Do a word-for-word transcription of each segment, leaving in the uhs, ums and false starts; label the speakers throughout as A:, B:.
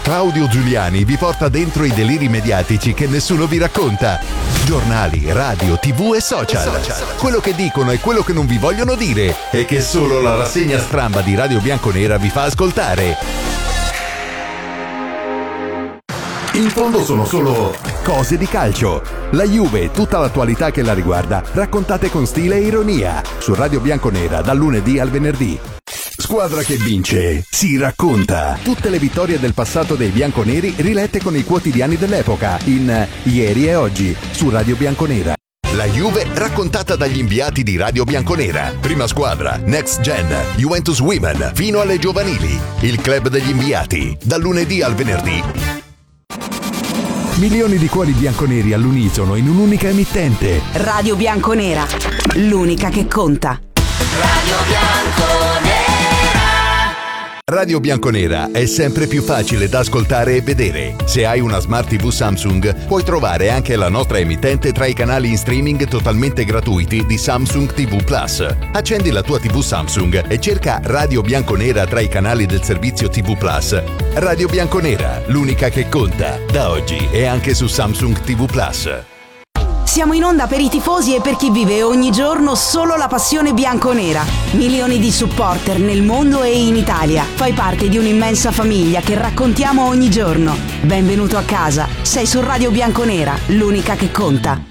A: Claudio Giuliani vi porta dentro i deliri mediatici che nessuno vi racconta. Giornali, radio, tv e social. Quello che dicono e quello che non vi vogliono dire e che solo la rassegna stramba di Radio Bianconera vi fa ascoltare. In fondo sono solo cose di calcio. La Juve e tutta l'attualità che la riguarda, raccontate con stile e ironia, su Radio Bianconera dal lunedì al venerdì. Squadra che vince si racconta. Tutte le vittorie del passato dei bianconeri rilette con i quotidiani dell'epoca in Ieri e Oggi su Radio Bianconera. La Juve raccontata dagli inviati di Radio Bianconera. Prima squadra, Next Gen, Juventus Women, fino alle giovanili. Il club degli inviati, dal lunedì al venerdì. Milioni di cuori bianconeri all'unisono in un'unica emittente.
B: Radio Bianconera, l'unica che conta.
C: Radio Bianconera.
A: Radio Bianconera è sempre più facile da ascoltare e vedere. Se hai una Smart tivù Samsung, puoi trovare anche la nostra emittente tra i canali in streaming totalmente gratuiti di Samsung ti vu Plus. Accendi la tua tivù Samsung e cerca Radio Bianconera tra i canali del servizio ti vu Plus. Radio Bianconera, l'unica che conta, da oggi e anche su Samsung ti vu Plus.
B: Siamo in onda per i tifosi e per chi vive ogni giorno solo la passione bianconera. Milioni di supporter nel mondo e in Italia. Fai parte di un'immensa famiglia che raccontiamo ogni giorno. Benvenuto a casa. Sei su Radio Bianconera, l'unica che conta.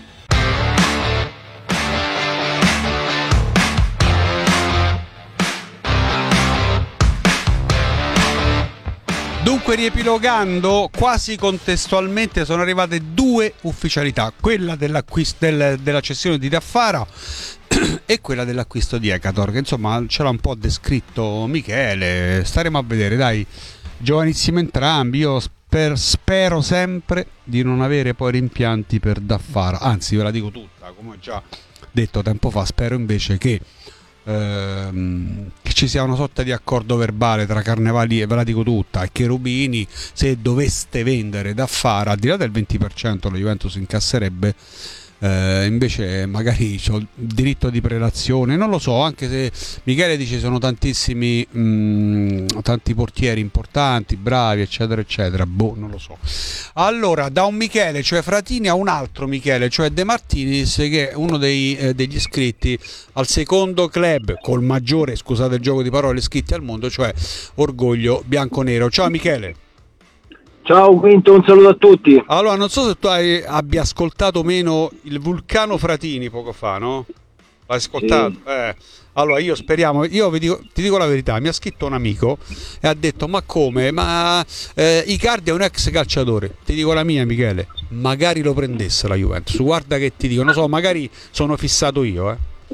D: Dunque, riepilogando, quasi contestualmente sono arrivate due ufficialità, quella dell'acquisto, del, della cessione di Daffara e quella dell'acquisto di Ekator, che insomma ce l'ha un po' descritto Michele. Staremo a vedere, dai, giovanissimi entrambi. Io sper, spero sempre di non avere poi rimpianti per Daffara, anzi ve la dico tutta, come ho già detto tempo fa, spero invece che Ehm, che ci sia una sorta di accordo verbale tra Carnevali e, ve la dico tutta, e che Rubini, se doveste vendere Daffara, al di là del venti per cento la Juventus incasserebbe, eh, invece magari c'ho il diritto di prelazione, non lo so, anche se Michele dice sono tantissimi mh, tanti portieri importanti, bravi, eccetera eccetera, boh, non lo so. Allora, da un Michele, cioè Fratini, a un altro Michele, cioè De Martinis, che è uno dei, eh, degli iscritti al secondo club col maggiore, scusate il gioco di parole, iscritti al mondo, cioè Orgoglio Bianconero. Ciao Michele.
E: Ciao Quinto, un saluto a tutti.
D: Allora, non so se tu hai, abbia ascoltato meno il Vulcano Fratini poco fa, no? L'hai ascoltato? Sì. Eh. Allora, io speriamo, io vi dico, ti dico la verità, mi ha scritto un amico e ha detto ma come? Ma eh, Icardi è un ex calciatore. Ti dico la mia, Michele, magari lo prendesse la Juventus. Guarda che ti dico, non so, magari sono fissato io, eh.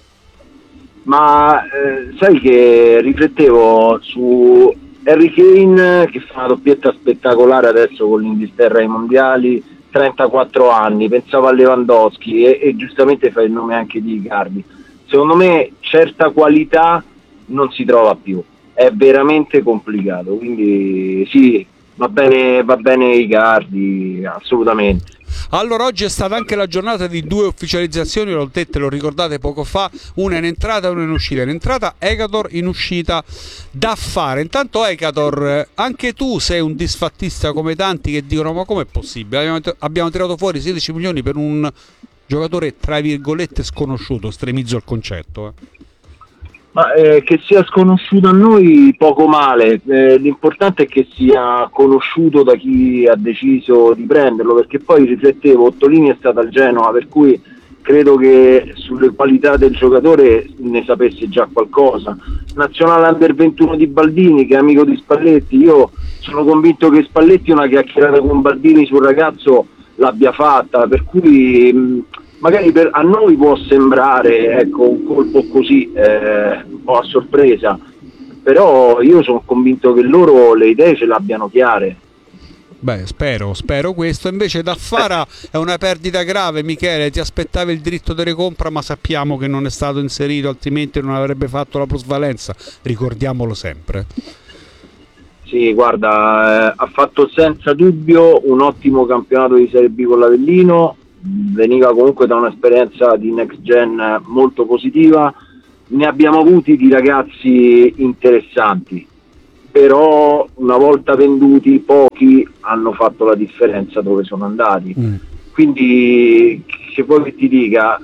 E: Ma eh, sai che riflettevo su Harry Kane, che fa una doppietta spettacolare adesso con l'Inghilterra ai mondiali, trentaquattro anni, pensavo a Lewandowski e, e giustamente fa il nome anche di Icardi. Secondo me certa qualità non si trova più, è veramente complicato, quindi sì, va bene, va bene Icardi, assolutamente.
D: Allora, oggi è stata anche la giornata di due ufficializzazioni, l'ho detto, lo ricordate poco fa, una in entrata e una in uscita. In entrata Ekator, in uscita Daffara. Intanto Ekator, anche tu sei un disfattista come tanti che dicono ma com'è possibile? Abbiamo, abbiamo tirato fuori sedici milioni per un giocatore tra virgolette sconosciuto, stremizzo il concetto, eh.
E: Ma eh, che sia sconosciuto a noi poco male, eh, l'importante è che sia conosciuto da chi ha deciso di prenderlo, perché poi riflettevo, Ottolini è stato al Genoa, per cui credo che sulle qualità del giocatore ne sapesse già qualcosa. Nazionale Under ventuno di Baldini, che è amico di Spalletti, io sono convinto che Spalletti una chiacchierata con Baldini sul ragazzo l'abbia fatta, per cui mh, magari per, a noi può sembrare, ecco, un colpo così eh, un po' a sorpresa, però io sono convinto che loro le idee ce l'abbiano chiare.
D: Beh, spero, spero questo. Invece Daffara è una perdita grave, Michele, ti aspettavi il diritto di recompra, ma sappiamo che non è stato inserito, altrimenti non avrebbe fatto la plusvalenza, ricordiamolo sempre.
E: Sì, guarda, eh, ha fatto senza dubbio un ottimo campionato di Serie B con l'Avellino, veniva comunque da un'esperienza di Next Gen molto positiva, ne abbiamo avuti di ragazzi interessanti, però una volta venduti pochi hanno fatto la differenza dove sono andati. Mm. Quindi che vuoi che ti dica,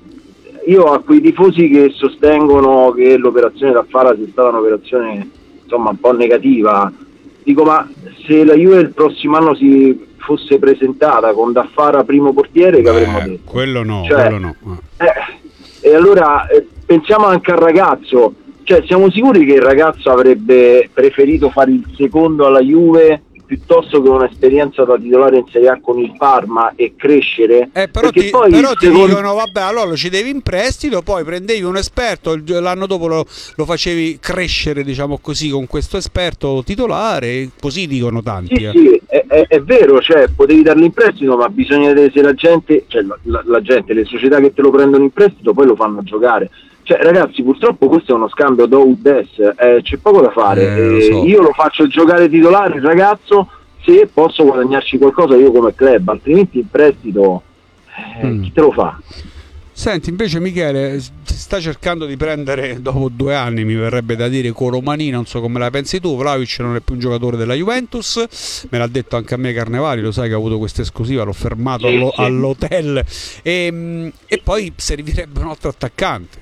E: io a quei tifosi che sostengono che l'operazione Daffara sia stata un'operazione insomma un po' negativa, dico, ma se la Juve il prossimo anno si fosse presentata con Daffara primo portiere, che avremmo detto?
D: Quello no,
E: cioè,
D: quello no.
E: Eh, e allora eh, pensiamo anche al ragazzo, cioè siamo sicuri che il ragazzo avrebbe preferito fare il secondo alla Juve piuttosto che un'esperienza da titolare in Serie A con il Parma e crescere?
D: Eh, però
E: Perché
D: ti,
E: poi
D: però ti
E: secondo...
D: dicono vabbè, allora lo cedevi in prestito, poi prendevi un esperto, l'anno dopo lo, lo facevi crescere, diciamo così, con questo esperto titolare, così dicono tanti.
E: Sì,
D: eh.
E: sì, è, è, è vero, cioè potevi darlo in prestito, ma bisogna vedere se la gente, cioè la, la, la gente, le società che te lo prendono in prestito poi lo fanno giocare. Cioè ragazzi, purtroppo questo è uno scambio do ut des, eh, c'è poco da fare.
D: Eh, lo so.
E: eh, io lo faccio giocare titolare il ragazzo se posso guadagnarci qualcosa io come club, altrimenti in prestito eh, mm. chi te lo fa?
D: Senti, invece Michele si sta cercando di prendere, dopo due anni mi verrebbe da dire, Colomani, non so come la pensi tu. Vlahovic non è più un giocatore della Juventus, me l'ha detto anche a me Carnevali, lo sai che ha avuto questa esclusiva, l'ho fermato
E: sì,
D: allo,
E: sì.
D: all'hotel e, e poi servirebbe un altro attaccante.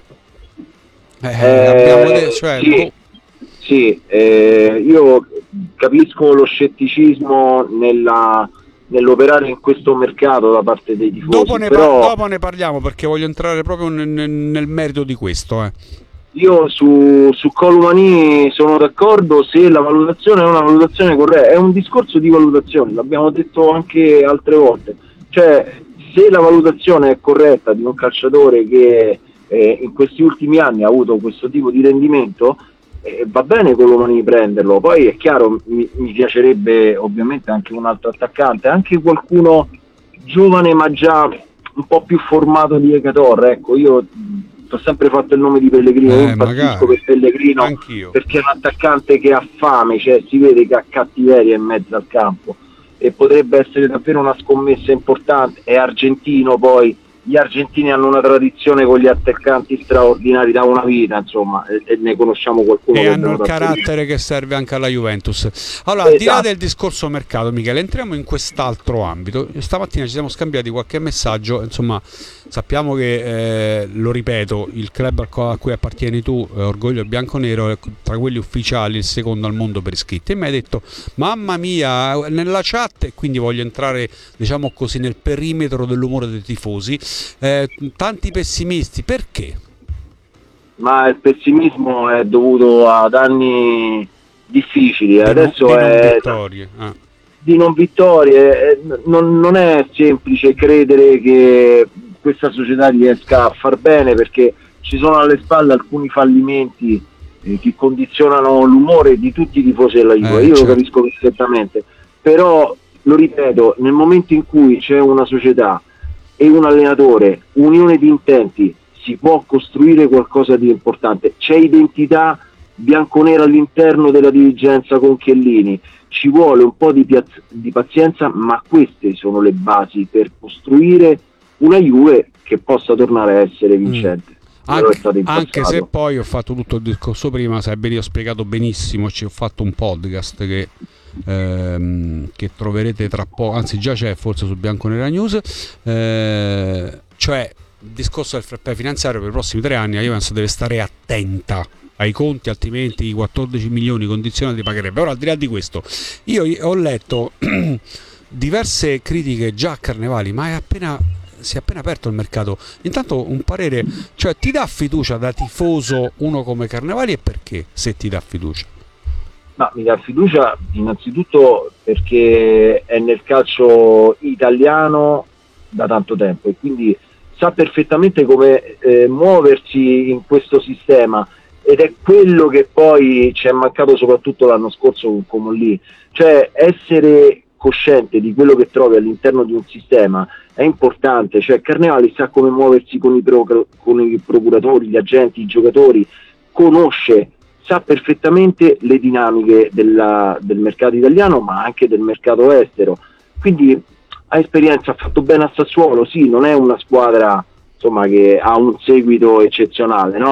D: Eh,
E: eh,
D: abbiamo detto, cioè,
E: sì,
D: boh.
E: sì eh, io capisco lo scetticismo nella, nell'operare in questo mercato da parte dei tifosi.
D: Dopo ne,
E: però
D: par- dopo ne parliamo, perché voglio entrare proprio nel, nel, nel merito di questo. Eh.
E: Io su, su Colomani sono d'accordo se la valutazione è una valutazione corretta, è un discorso di valutazione, l'abbiamo detto anche altre volte. Cioè, se la valutazione è corretta di un calciatore che eh, in questi ultimi anni ha avuto questo tipo di rendimento, Eh, va bene Colomani prenderlo. Poi è chiaro, mi, mi piacerebbe ovviamente anche un altro attaccante, anche qualcuno giovane ma già un po' più formato di Ekator. Ecco, io ho sempre fatto il nome di Pellegrino,
D: eh,
E: io impazzisco per Pellegrino.
D: Anch'io.
E: Perché è un attaccante che ha fame, cioè si vede che ha cattiveria in mezzo al campo e potrebbe essere davvero una scommessa importante. È argentino, poi gli argentini hanno una tradizione con gli attaccanti straordinari da una vita, insomma, e, e ne conosciamo qualcuno.
D: E
E: che
D: hanno il carattere che serve anche alla Juventus. Allora, esatto. Al di là del discorso mercato, Michele, entriamo in quest'altro ambito. Stamattina ci siamo scambiati qualche messaggio, insomma, sappiamo che, eh, lo ripeto, il club a cui appartieni tu, eh, Orgoglio Bianconero, è tra quelli ufficiali il secondo al mondo per iscritti. E mi hai detto, mamma mia, nella chat, e quindi voglio entrare, diciamo così, nel perimetro dell'umore dei tifosi, eh, tanti pessimisti, perché?
E: Ma il pessimismo è dovuto ad anni difficili, di adesso
D: non, di
E: è
D: non vittorie. Ah.
E: di non vittorie, non, non è semplice credere che questa società riesca a far bene, perché ci sono alle spalle alcuni fallimenti eh, che condizionano l'umore di tutti i tifosi della Juve.
D: Eh,
E: io
D: certo.
E: lo capisco perfettamente, però lo ripeto, nel momento in cui c'è una società e un allenatore, unione di intenti, si può costruire qualcosa di importante. C'è identità bianconera all'interno della dirigenza con Chiellini, ci vuole un po' di, piaz- di pazienza, ma queste sono le basi per costruire una Juve che possa tornare a essere vincente.
D: Mm. Anche, anche se poi ho fatto tutto il discorso prima, sai bene, ho spiegato benissimo, ci ho fatto un podcast che, ehm, che troverete tra poco, anzi già c'è forse su Bianconera News, eh, cioè il discorso del fair play finanziario per i prossimi tre anni. La Juventus deve stare attenta ai conti, altrimenti i quattordici milioni condizionati pagherebbe. Ora, al di là di questo, io ho letto diverse critiche già a Carnevali, ma è appena si è appena aperto il mercato. Intanto un parere, cioè ti dà fiducia da tifoso uno come Carnevali, e perché, se ti dà fiducia?
E: Ma mi dà fiducia innanzitutto perché è nel calcio italiano da tanto tempo e quindi sa perfettamente come eh, muoversi in questo sistema, ed è quello che poi ci è mancato soprattutto l'anno scorso con Comolli, cioè essere cosciente di quello che trovi all'interno di un sistema è importante. Cioè Carnevali sa come muoversi con i, pro- con i procuratori, gli agenti, i giocatori, conosce, sa perfettamente le dinamiche della, del mercato italiano ma anche del mercato estero, quindi ha esperienza, ha fatto bene a Sassuolo, sì, non è una squadra insomma che ha un seguito eccezionale, no?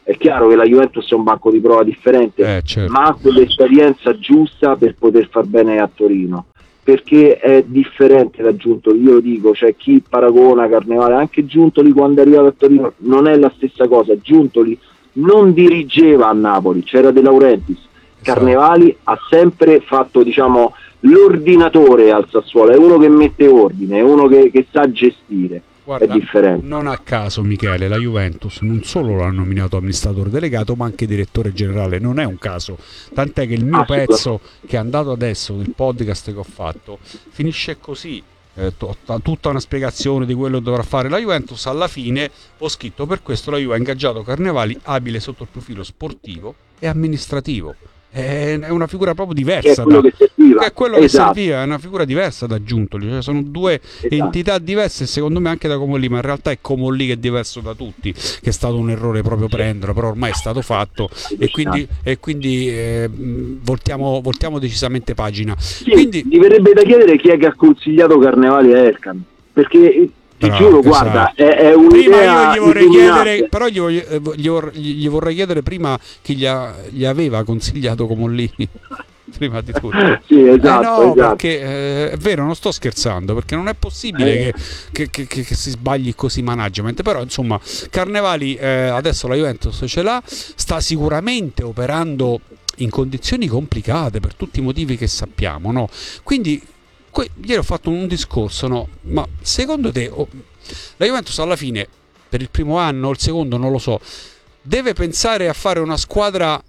E: È chiaro che la Juventus è un banco di prova differente,
D: eh, certo.
E: ma ha quell'esperienza giusta per poter far bene a Torino, perché è differente da Giuntoli. Io lo dico, c'è chi paragona Carnevale, anche Giuntoli quando è arrivato a Torino non è la stessa cosa. Giuntoli non dirigeva a Napoli, c'era De Laurentiis. Carnevali ha sempre fatto, diciamo, l'ordinatore al Sassuolo, è uno che mette ordine, è uno che, che sa gestire.
D: Guarda,
E: è differente.
D: Non a caso, Michele, la Juventus non solo l'ha nominato amministratore delegato, ma anche direttore generale. Non è un caso, tant'è che il mio
E: ah,
D: pezzo che è andato adesso, il podcast che ho fatto, finisce così. Eh, to- tutta una spiegazione di quello che dovrà fare la Juventus. Alla fine ho scritto: per questo la Juve ha ingaggiato Carnevali, abile sotto il profilo sportivo e amministrativo. È una figura proprio diversa,
E: che è quello
D: da,
E: che serviva,
D: che è quello
E: esatto.
D: che serviva, è una figura diversa da Giuntoli, cioè sono due
E: esatto.
D: entità diverse, secondo me anche da Comolli, ma in realtà è Comolli che è diverso da tutti, che è stato un errore proprio prenderlo, però ormai è stato fatto e quindi, e quindi eh, voltiamo, voltiamo decisamente pagina.
E: Sì,
D: quindi
E: mi verrebbe da chiedere chi è che ha consigliato Carnevali a Erkan, perché ti
D: Bravo,
E: giuro,
D: esatto.
E: guarda, è, è un'idea.
D: Prima io gli vorrei
E: illuminante.
D: chiedere, però gli, voglio, gli, vorrei, gli vorrei chiedere prima chi gli, ha, gli aveva consigliato Comollini. Prima di tutto,
E: sì, esatto,
D: eh no,
E: esatto.
D: perché eh, è vero, non sto scherzando, perché non è possibile
E: eh.
D: che, che, che, che si sbagli così management. Però insomma, Carnevali eh, adesso la Juventus ce l'ha, sta sicuramente operando in condizioni complicate per tutti i motivi che sappiamo, no? Quindi que- ieri ho fatto un discorso, no? Ma secondo te oh, la Juventus alla fine, per il primo anno o il secondo, non lo so, deve pensare a fare una squadra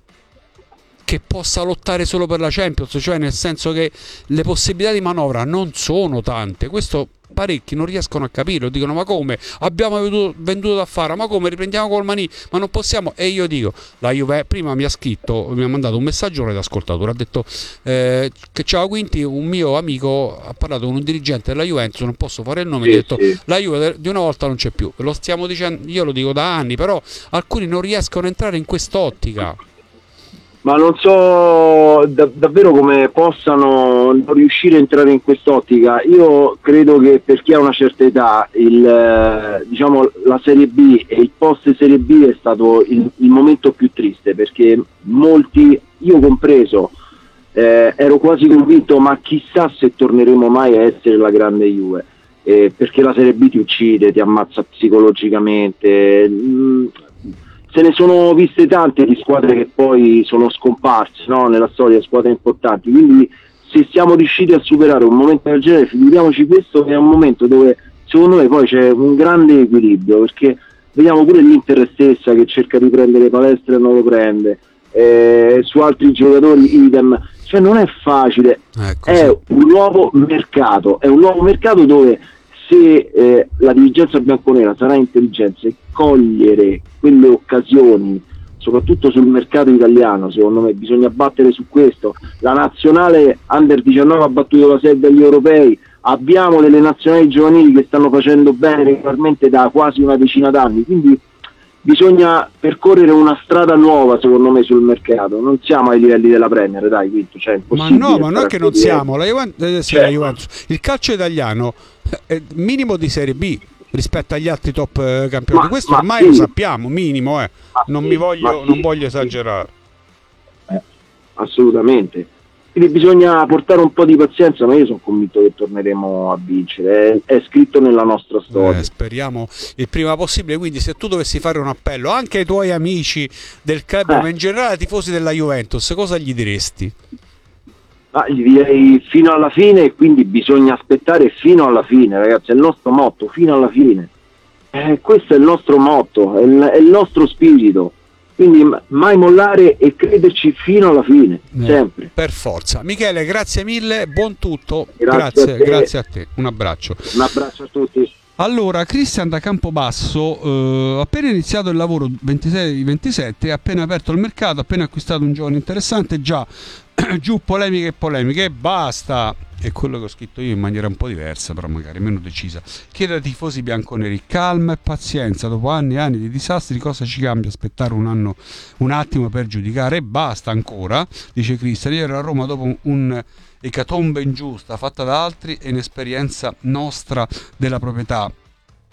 D: che possa lottare solo per la Champions, cioè nel senso che le possibilità di manovra non sono tante? Questo parecchi non riescono a capirlo, dicono: ma come abbiamo venduto, venduto da Fara, ma come riprendiamo col Maní, ma non possiamo. E io dico, la Juve prima mi ha scritto, mi ha mandato un messaggio ascoltatore, ha detto eh, che ciao Quinti, un mio amico ha parlato con un dirigente della Juventus, non posso fare il nome,
E: sì,
D: ha detto
E: sì.
D: la Juve di una volta non c'è più, lo stiamo dicendo, io lo dico da anni, però alcuni non riescono a entrare in quest'ottica.
E: Ma non so da- davvero come possano non riuscire a entrare in quest'ottica. Io credo che per chi ha una certa età il, eh, diciamo, la Serie B e il post Serie B è stato il, il momento più triste, perché molti, io compreso, eh, ero quasi convinto: ma chissà se torneremo mai a essere la grande Juve, eh, perché la Serie B ti uccide, ti ammazza psicologicamente. Mm, Se ne sono viste tante di squadre che poi sono scomparse, no? Nella storia, squadre importanti. Quindi se siamo riusciti a superare un momento del genere, figuriamoci questo, che è un momento dove secondo me poi c'è un grande equilibrio, perché vediamo pure l'Inter stessa che cerca di prendere Palestra e non lo prende, eh, su altri giocatori idem, cioè non è facile,
D: Ecco,
E: è
D: sì.
E: un nuovo mercato, è un nuovo mercato dove se eh, la dirigenza bianconera sarà intelligente e cogliere quelle occasioni, soprattutto sul mercato italiano, secondo me bisogna battere su questo. La nazionale under diciannove ha battuto la Serbia agli europei, abbiamo delle nazionali giovanili che stanno facendo bene regolarmente da quasi una decina d'anni, quindi bisogna percorrere una strada nuova secondo me sul mercato. Non siamo ai livelli della Premier, dai, quinto, cioè, è
D: Ma
E: impossibile
D: no, ma non è che non
E: stare a
D: siamo la Juventus, eh, sì,
E: Cioè.
D: la Juventus. Il calcio italiano è minimo di Serie B rispetto agli altri top eh, campioni.
E: Ma-
D: Questo
E: ma
D: ormai
E: sì.
D: lo sappiamo, minimo, eh.
E: Ma
D: Non
E: sì,
D: mi voglio,
E: ma sì.
D: non voglio esagerare.
E: Assolutamente. Quindi bisogna portare un po' di pazienza, ma io sono convinto che torneremo a vincere, è, è scritto nella nostra storia.
D: Eh, speriamo il prima possibile. Quindi se tu dovessi fare un appello anche ai tuoi amici del club,
E: Eh.
D: ma in generale ai tifosi della Juventus, cosa gli diresti?
E: Ma gli direi fino alla fine, e quindi bisogna aspettare fino alla fine, ragazzi, è il nostro motto, fino alla fine. Eh, questo è il nostro motto, è il, è il nostro spirito. Quindi m- mai mollare e crederci fino alla fine,
D: Eh,
E: sempre.
D: Per forza. Michele, grazie mille, buon tutto.
E: Grazie
D: Grazie,
E: a te.
D: grazie a te. Un abbraccio.
E: Un abbraccio a tutti.
D: Allora, Cristian da Campobasso, eh, appena iniziato il lavoro ventisei ventisette, appena aperto il mercato, appena acquistato un giovane interessante, già giù polemiche e polemiche, e basta. È quello che ho scritto io in maniera un po' diversa, però magari meno decisa. Chiedo ai tifosi bianconeri calma e pazienza, dopo anni e anni di disastri cosa ci cambia aspettare un anno, un attimo per giudicare, e basta ancora, dice Cristian. Ieri a Roma dopo un, un ecatombe ingiusta fatta da altri e inesperienza nostra della proprietà.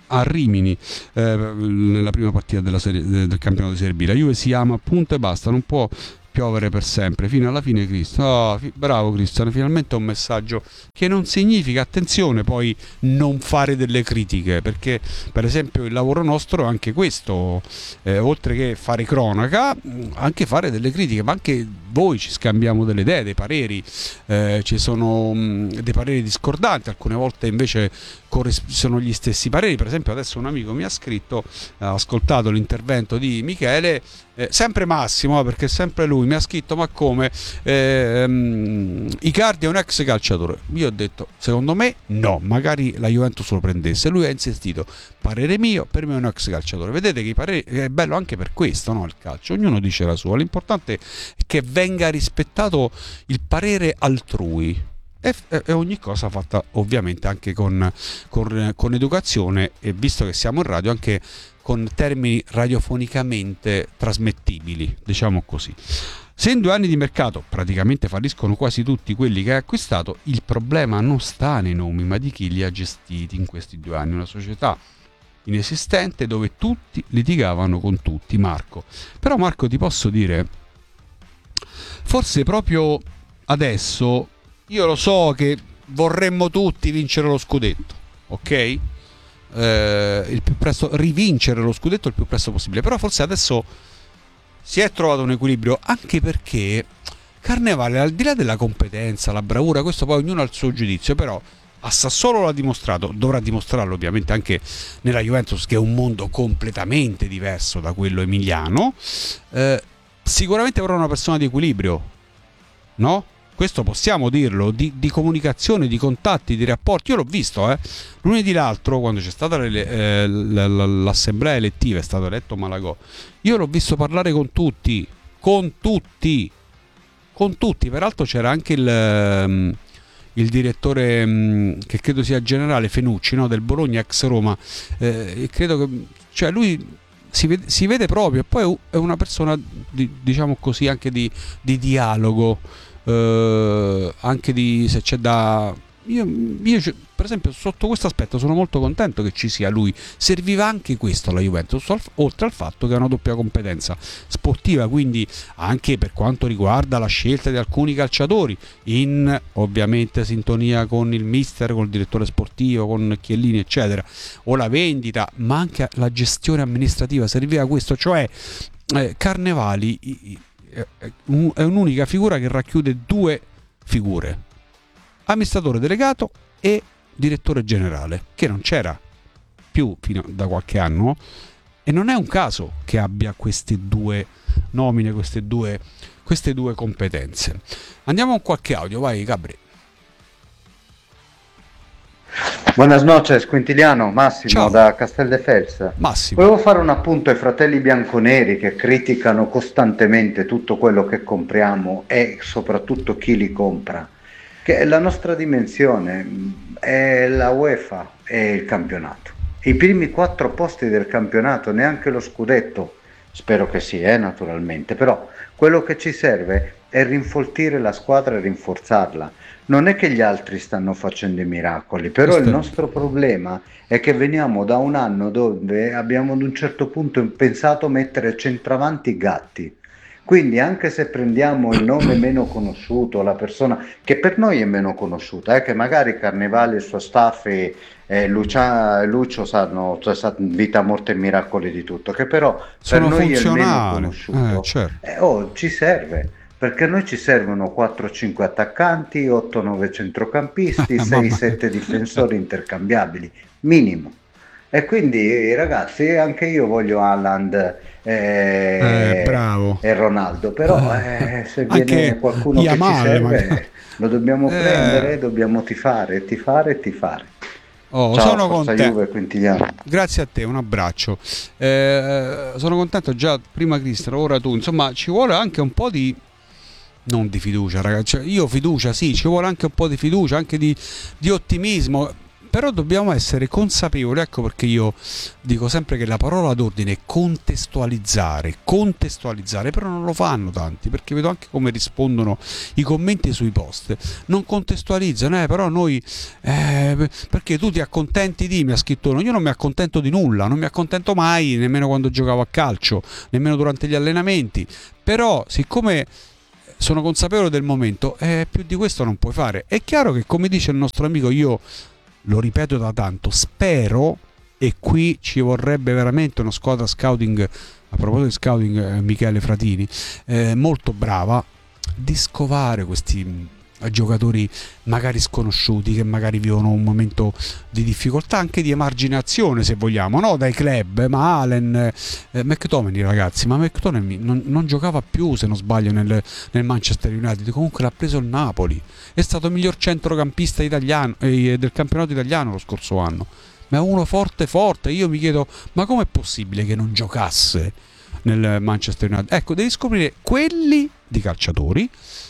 D: a Rimini eh, nella prima partita della serie, del campionato di Serie B. La Juve si ama, punto e basta, non può piovere per sempre fino alla fine. Cristo, oh, fi- bravo Cristiano, finalmente un messaggio che non significa, attenzione, poi non fare delle critiche, perché per esempio il lavoro nostro è anche questo, eh, oltre che fare cronaca, anche fare delle critiche, ma anche voi ci scambiamo delle idee, dei pareri, eh, ci sono mh, dei pareri discordanti, alcune volte invece corris- sono gli stessi pareri. Per esempio adesso un amico mi ha scritto, ha ascoltato l'intervento di Michele, eh, sempre Massimo, perché sempre lui mi ha scritto: ma come, eh, um, Icardi è un ex calciatore? Io ho detto secondo me no, magari la Juventus lo prendesse. Lui ha insistito: parere mio, per me è un ex calciatore. Vedete che i pareri, è bello anche per questo, no? Il calcio, ognuno dice la sua, l'importante è che venga rispettato il parere altrui e, e ogni cosa fatta ovviamente anche con, con, con educazione, e visto che siamo in radio anche con termini radiofonicamente trasmettibili, diciamo così. Se in due anni di mercato praticamente falliscono quasi tutti quelli che hai acquistato, il problema non sta nei nomi, ma di chi li ha gestiti in questi due anni. Una società inesistente dove tutti litigavano con tutti, Marco. Però Marco, ti posso dire, forse proprio adesso, io lo so che vorremmo tutti vincere lo scudetto, ok? Eh, il più presto, rivincere lo scudetto il più presto possibile, però forse adesso si è trovato un equilibrio, anche perché Carnevale, al di là della competenza, la bravura, questo poi ognuno ha il suo giudizio, però a Sassuolo l'ha dimostrato, dovrà dimostrarlo ovviamente anche nella Juventus, che è un mondo completamente diverso da quello emiliano. Eh, sicuramente avrà una persona di equilibrio, no? Questo possiamo dirlo, di, di comunicazione, di contatti, di rapporti. Io l'ho visto, eh. Lunedì l'altro, quando c'è stata le, eh, l'assemblea elettiva, è stato eletto Malagò, io l'ho visto parlare con tutti, con tutti, con tutti. Peraltro c'era anche il, il direttore, che credo sia generale, Fenucci, no? Del Bologna, ex Roma. Eh, credo che, cioè lui si vede, si vede proprio, e poi è una persona, di, diciamo così, anche di, di dialogo. Uh, anche di, se c'è da io, io per esempio sotto questo aspetto sono molto contento che ci sia lui. Serviva anche questo alla Juventus, oltre al fatto che ha una doppia competenza sportiva, quindi anche per quanto riguarda la scelta di alcuni calciatori, in ovviamente sintonia con il mister, con il direttore sportivo, con Chiellini eccetera, o la vendita, ma anche la gestione amministrativa. Serviva questo, cioè eh, Carnevali i, è un'unica figura che racchiude due figure: amministratore delegato e direttore generale, che non c'era più fino da qualche anno, e non è un caso che abbia queste due nomine, queste due, queste due competenze. Andiamo con qualche audio, vai Gabri.
F: Buenas noches, Quintiliano, Massimo. Ciao. Da Casteldefels.
D: Massimo.
F: Volevo fare un appunto ai fratelli bianconeri che criticano costantemente tutto quello che compriamo e soprattutto chi li compra, che la nostra dimensione è la UEFA e il campionato. I primi quattro posti del campionato, neanche lo scudetto, spero che sì, eh, naturalmente, però quello che ci serve è rinfoltire la squadra e rinforzarla. Non è che gli altri stanno facendo i miracoli, però Questo... il nostro problema è che veniamo da un anno dove abbiamo ad un certo punto pensato mettere centravanti Gatti. Quindi anche se prendiamo il nome meno conosciuto, la persona che per noi è meno conosciuta, eh, che magari Carnevale e il suo staff e eh, Lucia, Lucio sanno, cioè, sa vita, morte e miracoli di tutto, che però
D: Sono
F: per noi è il meno
D: funzionali.
F: conosciuto.
D: Eh, certo.
F: eh, oh, ci serve. Perché a noi ci servono quattro cinque attaccanti, otto nove centrocampisti, sei sette difensori intercambiabili, minimo. E quindi ragazzi, anche io voglio Haaland eh,
D: eh, bravo.
F: e Ronaldo, però eh, se viene
D: anche
F: qualcuno
D: Yamal,
F: che ci serve,
D: magari.
F: lo dobbiamo
D: eh.
F: prendere, dobbiamo tifare, tifare e tifare.
D: Oh,
F: Ciao,
D: sono
F: Forza
D: contento.
F: Juve, Quintiliano.
D: Grazie a te, un abbraccio. Eh, sono contento, già prima Cristiano, ora tu. Insomma, ci vuole anche un po' di... non di fiducia, ragazzi. Cioè, io fiducia, sì, ci vuole anche un po' di fiducia, anche di, di ottimismo. però dobbiamo essere consapevoli, ecco perché io dico sempre che la parola d'ordine è contestualizzare, contestualizzare, però non lo fanno tanti, perché vedo anche come rispondono i commenti sui post, non contestualizzano, eh, però noi, eh, perché tu ti accontenti di, mi ha scritto uno, io non mi accontento di nulla, non mi accontento mai, nemmeno quando giocavo a calcio, nemmeno durante gli allenamenti, però siccome sono consapevole del momento, eh, più di questo non puoi fare. È chiaro che, come dice il nostro amico, io lo ripeto da tanto, spero, e qui ci vorrebbe veramente una squadra scouting, a proposito di scouting, eh, Michele Fratini, eh, molto brava, di scovare questi giocatori magari sconosciuti, che magari vivono un momento di difficoltà, anche di emarginazione se vogliamo, no? Dai club, ma Allen, eh, McTominay, ragazzi, ma McTominay non, non giocava più, se non sbaglio, nel, nel Manchester United, comunque l'ha preso il Napoli, è stato il miglior centrocampista italiano, eh, del campionato italiano lo scorso anno, ma è uno forte forte. Io mi chiedo, ma com'è possibile che non giocasse nel Manchester United? Ecco, devi scoprire quelli di calciatori,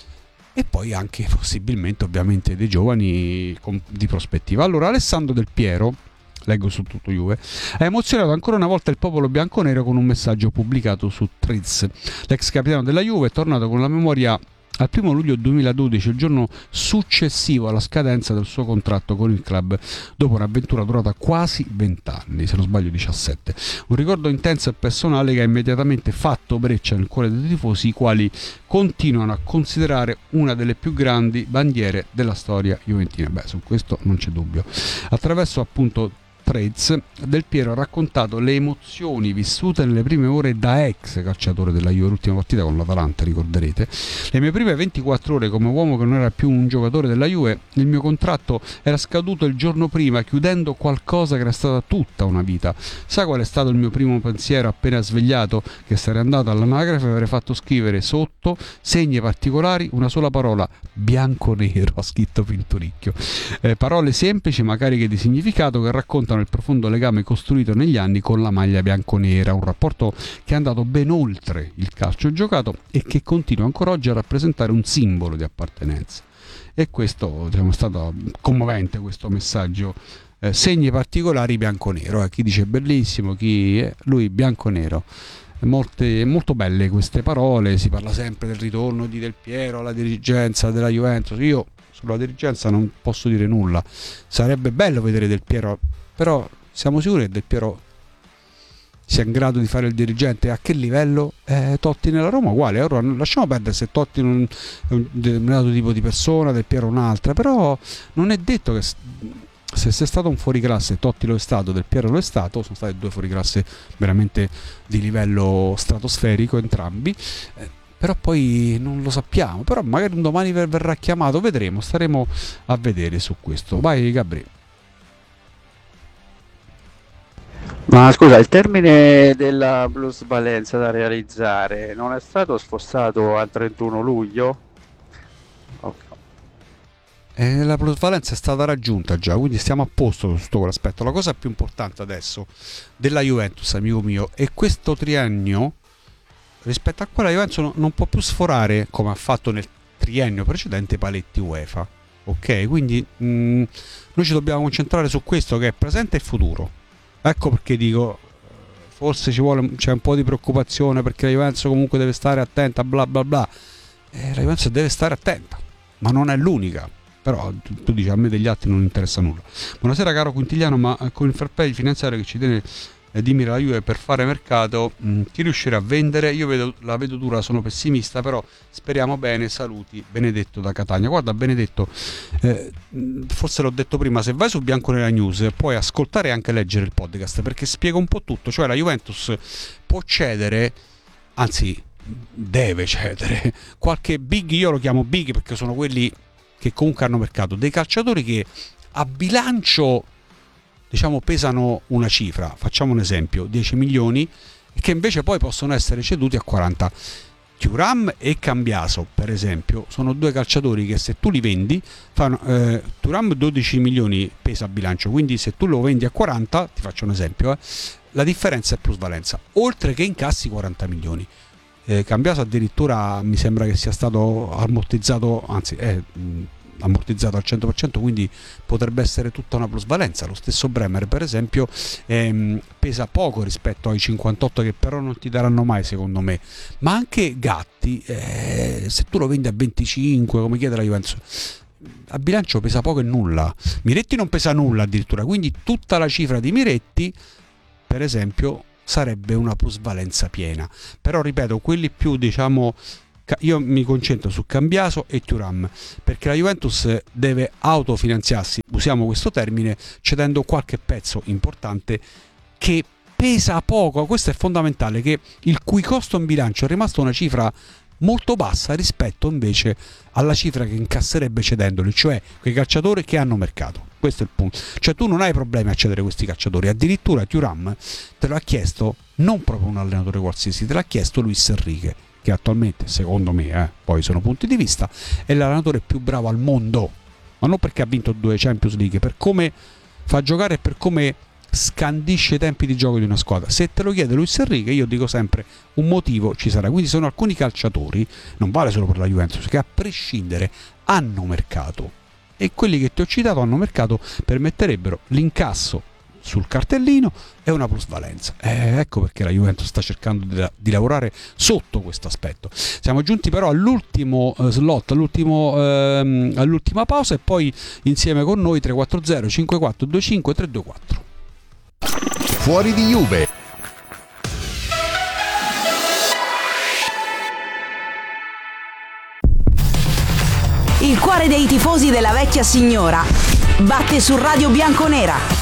D: e poi anche possibilmente ovviamente dei giovani con, di prospettiva. Allora, Alessandro Del Piero, leggo su Tutto Juve, ha emozionato ancora una volta il popolo bianconero con un messaggio pubblicato su Threads. L'ex capitano della Juve è tornato con la memoria al primo luglio duemiladodici, il giorno successivo alla scadenza del suo contratto con il club, dopo un'avventura durata quasi vent'anni, se non sbaglio diciassette. Un ricordo intenso e personale che ha immediatamente fatto breccia nel cuore dei tifosi, i quali continuano a considerare una delle più grandi bandiere della storia juventina. Beh, su questo non c'è dubbio. Attraverso appunto Threads, Del Piero ha raccontato le emozioni vissute nelle prime ore da ex calciatore della Juve, l'ultima partita con l'Atalanta, ricorderete. Le mie prime ventiquattro ore come uomo che non era più un giocatore della Juve, il mio contratto era scaduto il giorno prima, chiudendo qualcosa che era stata tutta una vita. Sai qual è stato il mio primo pensiero appena svegliato? Che sarei andato all'anagrafe e avrei fatto scrivere sotto segni particolari una sola parola: bianco-nero, ha scritto Pinturicchio. Eh, parole semplici ma cariche di significato, che raccontano il profondo legame costruito negli anni con la maglia bianconera, un rapporto che è andato ben oltre il calcio giocato e che continua ancora oggi a rappresentare un simbolo di appartenenza. E questo, diciamo, è stato commovente, questo messaggio. Eh, segni particolari bianconero, eh, chi dice bellissimo, chi è lui bianconero. Molte, molto belle queste parole. Si parla sempre del ritorno di Del Piero alla dirigenza della Juventus. Io sulla dirigenza non posso dire nulla, sarebbe bello vedere Del Piero, però siamo sicuri che Del Piero sia in grado di fare il dirigente? A che livello? Eh, Totti nella Roma uguale. Ora lasciamo perdere se Totti non è un determinato tipo di persona, Del Piero un'altra, però non è detto che se sei stato un fuoriclasse, Totti lo è stato, Del Piero lo è stato, sono stati due fuoriclasse veramente di livello stratosferico entrambi, eh, però poi non lo sappiamo, però magari un domani verrà chiamato, vedremo, staremo a vedere su questo. Vai Gabri.
G: Ma scusa, il termine della plusvalenza da realizzare non è stato spostato al trentuno luglio? Ok.
D: Eh, la plusvalenza è stata raggiunta già, quindi stiamo a posto su tutto quell'aspetto. La cosa più importante adesso della Juventus, amico mio, è questo triennio rispetto a quella Juventus non, non può più sforare, come ha fatto nel triennio precedente, paletti UEFA. Ok, quindi mh, noi ci dobbiamo concentrare su questo, che è presente e futuro. Ecco perché dico, forse ci vuole, c'è un po' di preoccupazione, perché la Juventus comunque deve stare attenta, bla bla bla. Eh, la Juventus deve stare attenta, ma non è l'unica. Però tu, tu dici, a me degli altri non interessa nulla. Buonasera caro Quintigliano, ma con il fair play finanziario che ci tiene eh, di mira la Juve per fare mercato, mh, chi riuscirà a vendere? Io vedo, la vedo dura, sono pessimista, però speriamo bene. Saluti, Benedetto da Catania. Guarda Benedetto, eh, forse l'ho detto prima, se vai su Bianconera News puoi ascoltare e anche leggere il podcast, perché spiega un po' tutto. Cioè la Juventus può cedere, anzi deve cedere qualche big, io lo chiamo big perché sono quelli che comunque hanno mercato, dei calciatori che a bilancio, diciamo, pesano una cifra, facciamo un esempio, dieci milioni, e che invece poi possono essere ceduti a quaranta. Thuram e Cambiaso, per esempio, sono due calciatori che se tu li vendi fanno, eh, Thuram dodici milioni pesa a bilancio, quindi se tu lo vendi a quaranta, ti faccio un esempio, eh, la differenza è plusvalenza, oltre che incassi quaranta milioni. Eh, Cambiaso addirittura mi sembra che sia stato ammortizzato, anzi è ammortizzato al cento per cento, quindi potrebbe essere tutta una plusvalenza. Lo stesso Bremer, per esempio, ehm, pesa poco rispetto ai cinquantotto che però non ti daranno mai, secondo me. Ma anche Gatti, eh, se tu lo vendi a venticinque, come chiede la Juventus, a bilancio pesa poco e nulla. Miretti non pesa nulla addirittura, quindi tutta la cifra di Miretti, per esempio, sarebbe una plusvalenza piena. Però ripeto, quelli più, diciamo, io mi concentro su Cambiaso e Thuram, perché la Juventus deve autofinanziarsi, usiamo questo termine, cedendo qualche pezzo importante che pesa poco. Questo è fondamentale, che il cui costo in bilancio è rimasto una cifra molto bassa rispetto invece alla cifra che incasserebbe cedendoli, cioè quei calciatori che hanno mercato. Questo è il punto, cioè tu non hai problemi a cedere questi calciatori. Addirittura Thuram te lo ha chiesto non proprio un allenatore qualsiasi, te l'ha chiesto Luis Enrique, che attualmente, secondo me, eh, poi sono punti di vista, è l'allenatore più bravo al mondo, ma non perché ha vinto due Champions League, per come fa giocare e per come scandisce i tempi di gioco di una squadra. Se te lo chiede Luis Enrique, io dico sempre un motivo ci sarà. Quindi sono alcuni calciatori, non vale solo per la Juventus, che a prescindere hanno mercato, e quelli che ti ho citato hanno mercato permetterebbero l'incasso sul cartellino e una plusvalenza. Eh, ecco perché la Juventus sta cercando di, di lavorare sotto questo aspetto. Siamo giunti però all'ultimo uh, slot, all'ultimo, uh, all'ultima pausa, e poi insieme con noi tre quattro zero cinque quattro due cinque tre due quattro.
A: Fuori di Juve.
B: Il cuore dei tifosi della vecchia signora batte su Radio Bianconera.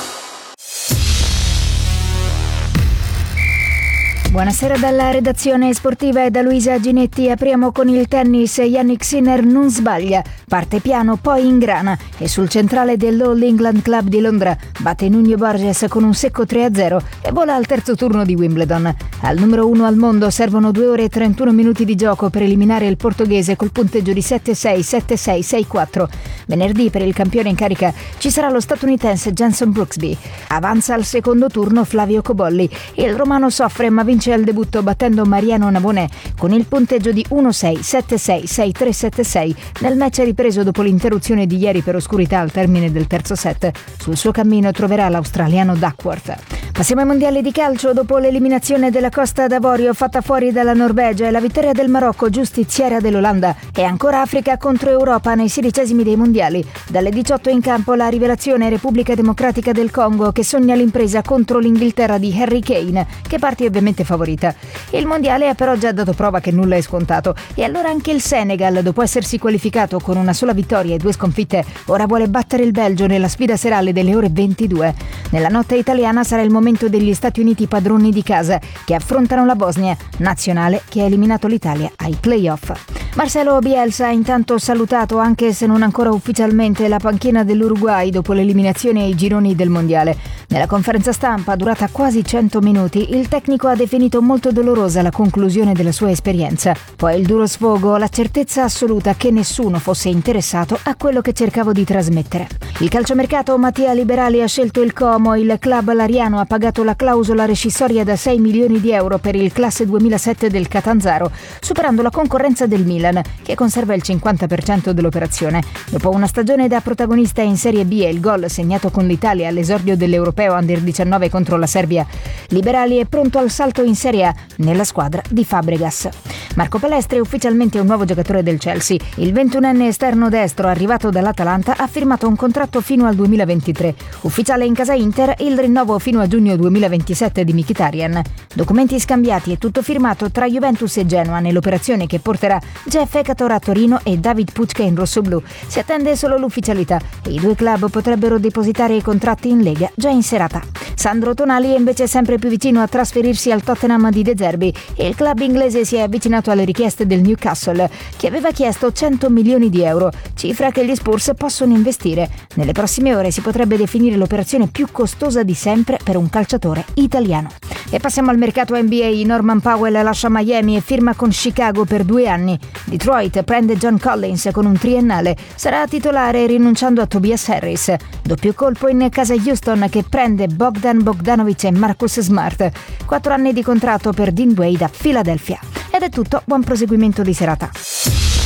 H: Buonasera dalla redazione sportiva e da Luisa Ginetti. Apriamo con il tennis. Jannik Sinner non sbaglia, parte piano poi ingrana e sul centrale dell'All England Club di Londra batte Nuno Borges con un secco tre a zero e vola al terzo turno di Wimbledon. Al numero uno al mondo servono due ore e trentuno minuti di gioco per eliminare il portoghese col punteggio di sette sei, sette sei, sei quattro. Venerdì per il campione in carica ci sarà lo statunitense Jenson Brooksby. Avanza al secondo turno Flavio Cobolli. Il romano soffre ma vince al debutto battendo Mariano Navone con il punteggio di uno sei, sette sei, sei tre, sette sei nel match ripreso dopo l'interruzione di ieri per oscurità al termine del terzo set. Sul suo cammino troverà l'australiano Duckworth. Passiamo ai mondiali di calcio. Dopo l'eliminazione della Costa d'Avorio fatta fuori dalla Norvegia e la vittoria del Marocco giustiziera dell'Olanda, e ancora Africa contro Europa nei sedicesimi dei mondiali. Dalle diciotto in campo la rivelazione Repubblica Democratica del Congo, che sogna l'impresa contro l'Inghilterra di Harry Kane, che parte ovviamente favorita. Il mondiale ha però già dato prova che nulla è scontato, e allora anche il Senegal, dopo essersi qualificato con una sola vittoria e due sconfitte, ora vuole battere il Belgio nella sfida serale delle ore ventidue. Nella notte italiana sarà il momento degli Stati Uniti padroni di casa, che affrontano la Bosnia, nazionale che ha eliminato l'Italia ai playoff. Marcelo Bielsa ha intanto salutato, anche se non ancora ufficialmente, la panchina dell'Uruguay dopo l'eliminazione ai gironi del mondiale. Nella conferenza stampa, durata quasi cento minuti, il tecnico ha definito molto dolorosa la conclusione della sua esperienza. Poi il duro sfogo, la certezza assoluta che nessuno fosse interessato a quello che cercavo di trasmettere. Il calciomercato Mattia Liberali ha scelto il Como. Il club lariano ha pagato la clausola rescissoria da sei milioni di euro per il classe duemilasette del Catanzaro, superando la concorrenza del Milan, che conserva il cinquanta per cento dell'operazione. Dopo una stagione da protagonista in Serie B e il gol segnato con l'Italia all'esordio dell'Europeo Under diciannove contro la Serbia, Liberali è pronto al salto in Serie A nella squadra di Fabregas. Marco Palestri è ufficialmente un nuovo giocatore del Chelsea. Il ventunenne esterno destro arrivato dall'Atalanta ha firmato un contratto fino al duemilaventitré. Ufficiale in casa Inter il rinnovo fino a giugno duemilaventisette di Mkhitaryan. Documenti scambiati e tutto firmato tra Juventus e Genoa nell'operazione che porterà Jeff Ekator a Torino e David Pucca in rossoblù. Si attende solo l'ufficialità e i due club potrebbero depositare i contratti in Lega già in serata. Sandro Tonali è invece sempre più vicino a trasferirsi al Tottenham di De Zerbi e il club inglese si è avvicinato alle richieste del Newcastle, che aveva chiesto cento milioni di euro, cifra che gli Spurs possono investire. Nelle prossime ore si potrebbe definire l'operazione più costosa di sempre per un calciatore italiano. E passiamo al mercato N B A. Norman Powell lascia Miami e firma con Chicago per due anni. Detroit prende John Collins con un triennale. Sarà titolare rinunciando a Tobias Harris. Doppio colpo in casa Houston, che prende Bogdan Bogdanovic e Marcus Smart. Quattro anni di contratto per Dean Wade a Philadelphia. Ed è tutto, buon proseguimento di serata.